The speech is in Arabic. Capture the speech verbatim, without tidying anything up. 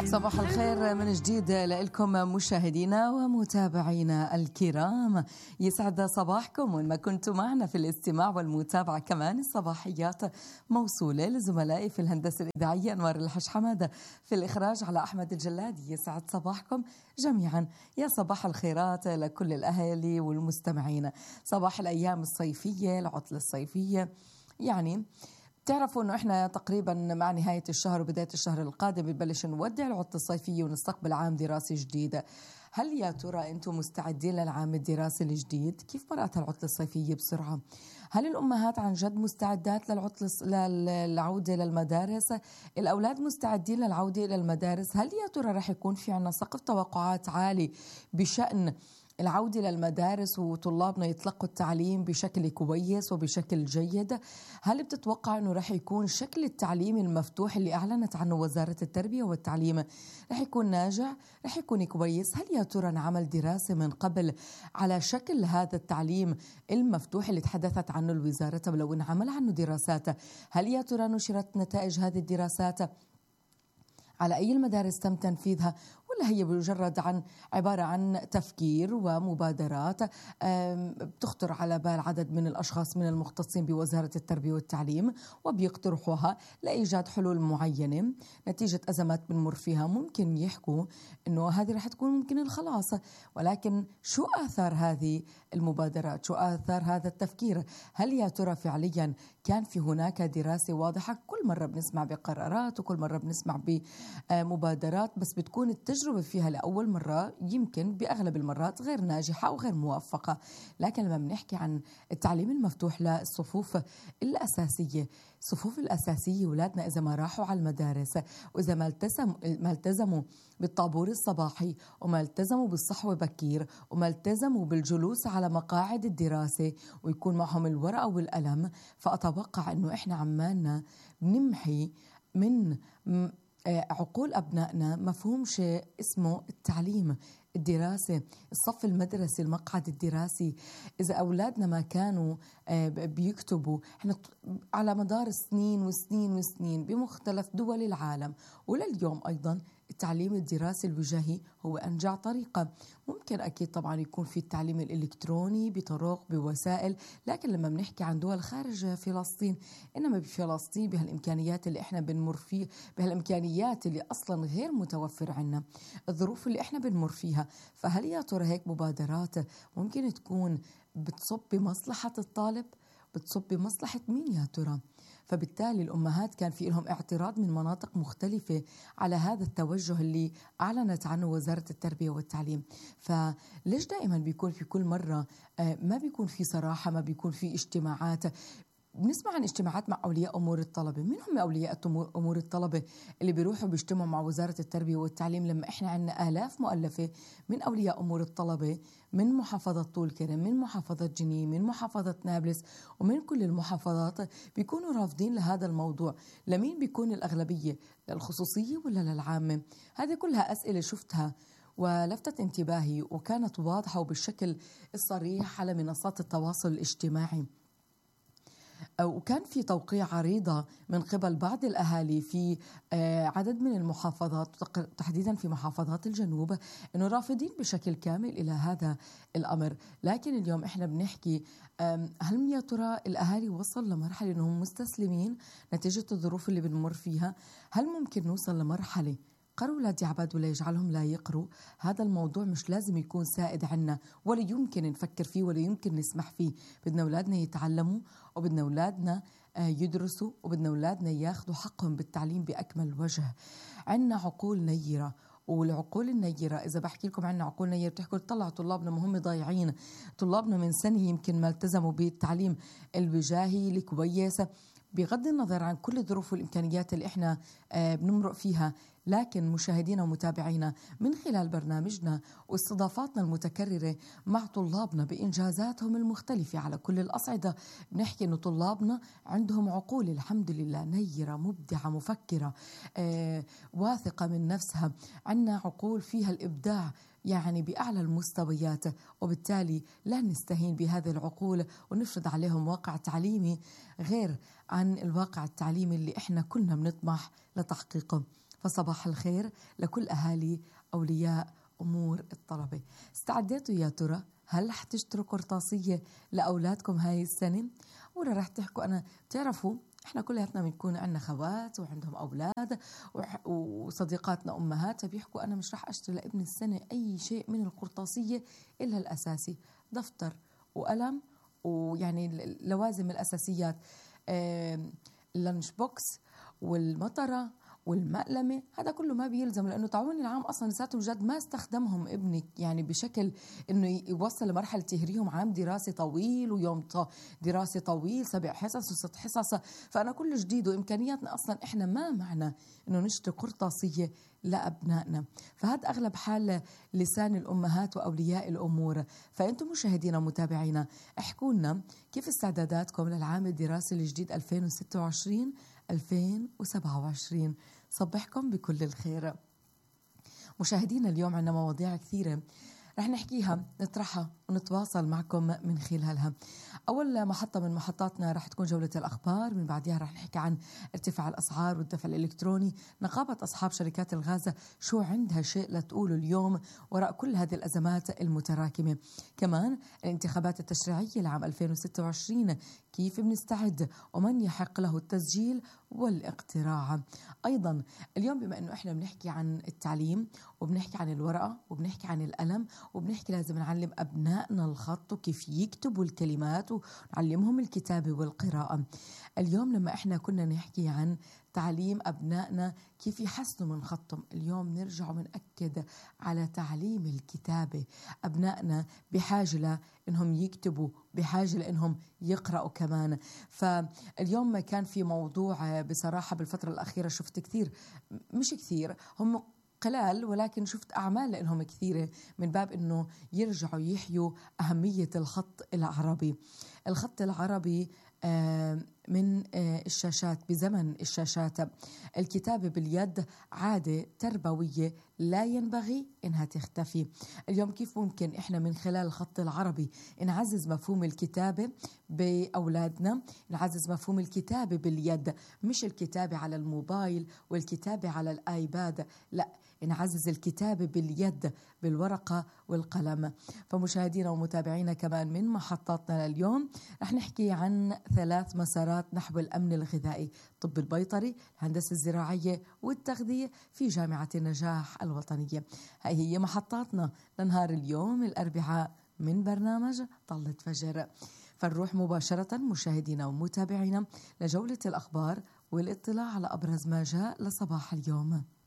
صباح الخير من جديد لكم مشاهدينا ومتابعينا الكرام، يسعد صباحكم وين ما كنتم معنا في الاستماع والمتابعة. كمان الصباحيات موصولة لزملائي في الهندسة الإذاعية أنوار الحش حمادة، في الإخراج على أحمد الجلادي. يسعد صباحكم جميعا، يا صباح الخيرات لكل الأهالي والمستمعين. صباح الأيام الصيفية، العطلة الصيفية، يعني تعرفوا انه احنا تقريبا مع نهاية الشهر وبداية الشهر القادم بنبلش نودع العطلة الصيفية ونستقبل عام دراسي جديد. هل يا ترى انتم مستعدين للعام الدراسي الجديد؟ كيف مرقت العطلة الصيفية بسرعة؟ هل الأمهات عن جد مستعدات للعطلة للعودة للمدارس؟ الأولاد مستعدين للعودة إلى المدارس؟ هل يا ترى رح يكون في عنا سقف توقعات عالي بشأن العودة للمدارس وطلابنا يتلقوا التعليم بشكل كويس وبشكل جيد؟ هل بتتوقع أنه رح يكون شكل التعليم المفتوح اللي أعلنت عنه وزارة التربية والتعليم رح يكون ناجع؟ رح يكون كويس؟ هل يا ترى نعمل دراسة من قبل على شكل هذا التعليم المفتوح اللي تحدثت عنه الوزارة؟ ولو انعمل عنه دراسات، هل يا ترى نشرت نتائج هذه الدراسات؟ على أي المدارس تم تنفيذها؟ ولا هي بمجرد عن عبارة عن تفكير ومبادرات بتخطر على بال عدد من الأشخاص من المختصين بوزارة التربية والتعليم وبيقترحوها لإيجاد حلول معينة نتيجة أزمات بنمر فيها؟ ممكن يحكوا إنه هذه رح تكون ممكن الخلاص، ولكن شو آثار هذه المبادرات؟ شو آثار هذا التفكير؟ هل يا ترى فعليا كان في هناك دراسة واضحة؟ كل مرة بنسمع بقرارات وكل مرة بنسمع بمبادرات، بس بتكون التجربة فيها لأول مرة يمكن بأغلب المرات غير ناجحة وغير موفقة. لكن لما بنحكي عن التعليم المفتوح للصفوف الأساسية، الصفوف الأساسية أولادنا إذا ما راحوا على المدارس وإذا ما التزموا ما التزموا بالطابور الصباحي وما التزموا بالصحوة بكير وما التزموا بالجلوس على مقاعد الدراسة ويكون معهم الورقة والقلم، فأتوقع أنه إحنا عمالنا نمحي من عقول أبنائنا مفهوم شيء اسمه التعليم، الدراسة، الصف المدرسي، المقعد الدراسي. إذا أولادنا ما كانوا بيكتبوا، إحنا على مدار سنين وسنين وسنين بمختلف دول العالم ولليوم أيضا التعليم الدراسي الوجاهي هو أنجع طريقة. ممكن أكيد طبعا يكون في التعليم الإلكتروني بطرق بوسائل، لكن لما بنحكي عن دول خارج فلسطين، إنما بفلسطين بهالإمكانيات اللي إحنا بنمر فيه، بهالإمكانيات اللي أصلا غير متوفر عنا، الظروف اللي إحنا بنمر فيها، فهل يا ترى هيك مبادرات ممكن تكون بتصب بمصلحة الطالب؟ بتصب بمصلحة مين يا ترى؟ فبالتالي الأمهات كان في لهم اعتراض من مناطق مختلفة على هذا التوجه اللي أعلنت عنه وزارة التربية والتعليم. فليش دائما بيكون في كل مرة ما بيكون في صراحة، ما بيكون في اجتماعات؟ بنسمع عن اجتماعات مع أولياء أمور الطلبة. مين هم أولياء أمور الطلبة اللي بيروحوا بيجتمعوا مع وزارة التربية والتعليم لما إحنا عندنا آلاف مؤلفة من أولياء أمور الطلبة من محافظة طول كرم، من محافظة جنين، من محافظة نابلس ومن كل المحافظات بيكونوا رافضين لهذا الموضوع؟ لمين بيكون الأغلبية؟ للخصوصية ولا للعامة؟ هذه كلها أسئلة شفتها ولفتت انتباهي وكانت واضحة وبالشكل الصريح على منصات التواصل الاجتماعي. وكان في توقيع عريضة من قبل بعض الأهالي في عدد من المحافظات تحديدا في محافظات الجنوب أنه رافضين بشكل كامل إلى هذا الأمر. لكن اليوم إحنا بنحكي هل يا ترى الأهالي وصل لمرحلة أنهم مستسلمين نتيجة الظروف اللي بنمر فيها؟ هل ممكن نوصل لمرحلة قروا أولادي عباد ولا يجعلهم لا يقروا؟ هذا الموضوع مش لازم يكون سائد عنا ولا يمكن نفكر فيه ولا يمكن نسمح فيه. بدنا أولادنا يتعلموا وبدنا أولادنا يدرسوا وبدنا أولادنا ياخذوا حقهم بالتعليم بأكمل وجه. عنا عقول نيرة، والعقول النيرة إذا بحكي لكم عنا عقول نيرة بتحكوا طلع طلابنا ما هم ضايعين، طلابنا من سنة يمكن ما التزموا بالتعليم الوجاهي الكويس بغض النظر عن كل الظروف والإمكانيات اللي إحنا بنمرق فيها. لكن مشاهدينا ومتابعينا من خلال برنامجنا واستضافاتنا المتكررة مع طلابنا بإنجازاتهم المختلفة على كل الأصعدة بنحكي إنه طلابنا عندهم عقول الحمد لله نيرة مبدعة مفكرة آه، واثقة من نفسها. عندنا عقول فيها الإبداع يعني بأعلى المستويات، وبالتالي لا نستهين بهذه العقول ونفرض عليهم واقع تعليمي غير عن الواقع التعليمي اللي إحنا كلنا بنطمح لتحقيقه. فصباح الخير لكل أهالي أولياء أمور الطلبة. استعديتوا يا ترى؟ هل رح تشتروا قرطاسية لأولادكم هاي السنة؟ ولا رح تحكوا أنا بتعرفوا إحنا كلياتنا بنكون عندنا خوات وعندهم أولاد وصديقاتنا أمهات، فبيحكوا أنا مش رح أشتري لابن السنة أي شيء من القرطاسية إلا الأساسي، دفتر وقلم ويعني لوازم الأساسيات، اللانش بوكس والمطرة والمقلمة، هذا كله ما بيلزم، لأنه تعاوني العام أصلا لساتهم جد ما استخدمهم ابنك يعني بشكل إنه يوصل لمرحلة يهريهم عام دراسي طويل ويوم دراسي طويل سبع حصص وست حصص. فأنا كل جديد وإمكانياتنا أصلا إحنا ما معنا إنه نشتري قرطاسية لأبنائنا، فهذا أغلب حال لسان الأمهات وأولياء الأمور. فأنتم مشاهدينا ومتابعينا احكوا لنا كيف استعداداتكم للعام الدراسي الجديد ألفين وستة وعشرين ألفين وسبعة وعشرين. صبحكم بكل الخير. مشاهدينا اليوم عندنا مواضيع كثيرة رح نحكيها نطرحها ونتواصل معكم من خلالها. أول محطة من محطاتنا رح تكون جولة الأخبار، من بعدها رح نحكي عن ارتفاع الأسعار والدفع الإلكتروني. نقابة أصحاب شركات الغاز شو عندها شيء لتقوله اليوم وراء كل هذه الأزمات المتراكمة. كمان الانتخابات التشريعية لعام ألفين وستة وعشرين كيف بنستعد ومن يحق له التسجيل والاقتراع. أيضا اليوم بما أنه إحنا بنحكي عن التعليم وبنحكي عن الورقة وبنحكي عن القلم وبنحكي لازم نعلم أبنائنا الخط وكيف يكتبوا الكلمات ونعلمهم الكتابة والقراءة. اليوم لما إحنا كنا نحكي عن تعليم أبنائنا كيف يحسنوا من خطهم، اليوم نرجع ونأكد على تعليم الكتابة. أبنائنا بحاجة لأنهم يكتبوا، بحاجة لأنهم يقرأوا كمان. فاليوم ما كان في موضوع بصراحة بالفترة الأخيرة شفت كثير، مش كثير، هم قلال ولكن شفت أعمال لأنهم كثيرة من باب أنه يرجعوا يحيوا أهمية الخط العربي. الخط العربي من الشاشات، بزمن الشاشات الكتابة باليد عادة تربوية لا ينبغي إنها تختفي. اليوم كيف ممكن إحنا من خلال الخط العربي نعزز مفهوم الكتابة بأولادنا، نعزز مفهوم الكتابة باليد، مش الكتابة على الموبايل والكتابة على الآيباد، لا، نعزز الكتابة باليد بالورقة والقلم. فمشاهدينا ومتابعينا كمان من محطاتنا اليوم رح نحكي عن ثلاث مسارات نحو الأمن الغذائي: الطب البيطري، الهندسة الزراعية والتغذية في جامعة النجاح الوطنية. هاي هي محطاتنا لنهار اليوم الأربعاء من برنامج طلة فجر. فنروح مباشرة مشاهدينا ومتابعينا لجولة الأخبار والاطلاع على أبرز ما جاء لصباح اليوم.